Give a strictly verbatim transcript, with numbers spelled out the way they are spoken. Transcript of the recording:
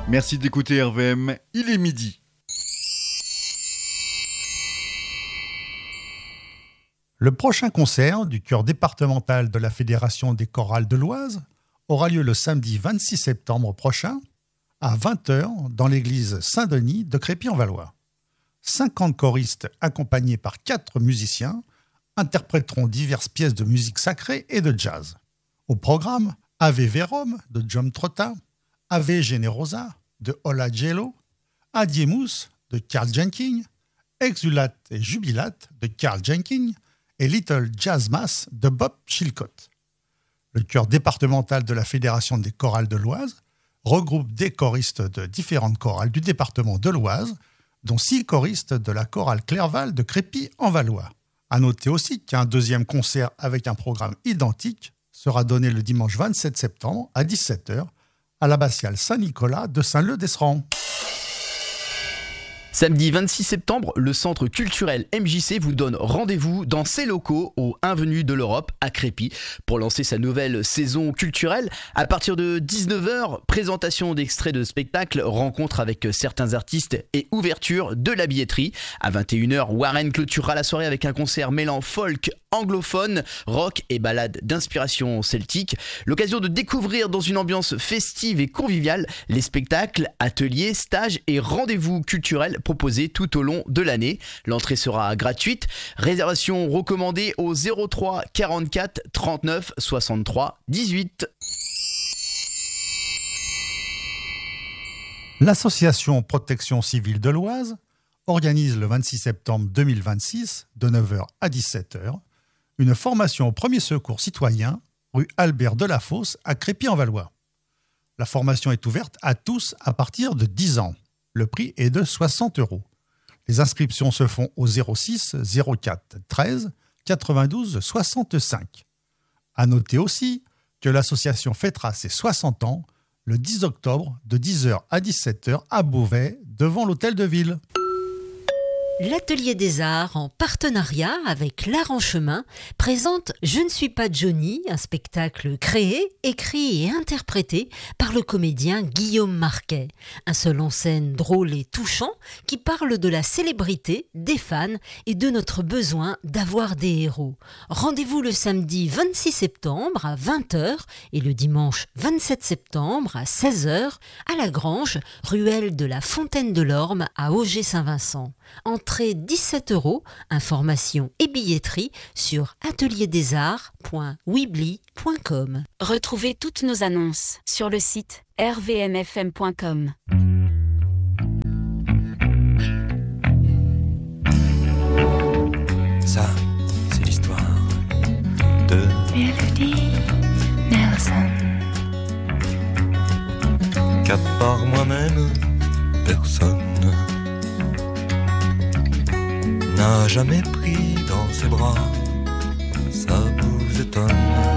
Merci d'écouter R V M, il est midi. Le prochain concert du chœur départemental de la Fédération des chorales de l'Oise aura lieu le samedi vingt-six septembre prochain à vingt heures dans l'église Saint-Denis de Crépy-en-Valois. cinquante choristes accompagnés par quatre musiciens interpréteront diverses pièces de musique sacrée et de jazz. Au programme, Ave Verum de John Trotta, Ave Generosa de Ola Gelo, Adiemus de Carl Jenkins, Exulat et Jubilat de Carl Jenkins et Little Jazz Mass de Bob Chilcott. Le chœur départemental de la Fédération des chorales de l'Oise regroupe des choristes de différentes chorales du département de l'Oise, dont six choristes de la chorale Clerval de Crépy-en-Valois. À noter aussi qu'un deuxième concert avec un programme identique sera donné le dimanche vingt-sept septembre à dix-sept heures à l'abbatiale Saint-Nicolas de Saint-Leu-d'Esserand. Samedi vingt-six septembre, le centre culturel M J C vous donne rendez-vous dans ses locaux au Avenue de l'Europe à Crépy pour lancer sa nouvelle saison culturelle. À partir de dix-neuf heures, présentation d'extraits de spectacles, rencontre avec certains artistes et ouverture de la billetterie. À vingt et une heures, Warren clôturera la soirée avec un concert mêlant folk, anglophone, rock et ballades d'inspiration celtique. L'occasion de découvrir dans une ambiance festive et conviviale les spectacles, ateliers, stages et rendez-vous culturels proposés tout au long de l'année. L'entrée sera gratuite. Réservation recommandée au zéro trois quarante-quatre trente-neuf soixante-trois dix-huit. L'association Protection Civile de l'Oise organise le vingt-six septembre deux mille vingt-six, de neuf heures à dix-sept heures, une formation au premier secours citoyen, rue Albert Delafosse à Crépy-en-Valois. La formation est ouverte à tous à partir de dix ans. Le prix est de soixante euros. Les inscriptions se font au zéro six zéro quatre treize quatre-vingt-douze soixante-cinq. À noter aussi que l'association fêtera ses soixante ans le dix octobre de dix heures à dix-sept heures à Beauvais, devant l'hôtel de ville. L'Atelier des Arts, en partenariat avec l'Art en Chemin, présente Je ne suis pas Johnny, un spectacle créé, écrit et interprété par le comédien Guillaume Marquet. Un seul en scène drôle et touchant qui parle de la célébrité, des fans et de notre besoin d'avoir des héros. Rendez-vous le samedi vingt-six septembre à vingt heures et le dimanche vingt-sept septembre à seize heures à la Grange, ruelle de la Fontaine de l'Orme à Auger-Saint-Vincent. Entrée dix-sept euros, information et billetterie sur atelier des arts point weebly point com. Retrouvez toutes nos annonces sur le site r v m f m point com. Ça, c'est l'histoire de Mélodie Nelson. Qu'à part moi-même, personne n'a jamais pris dans ses bras, ça vous étonne.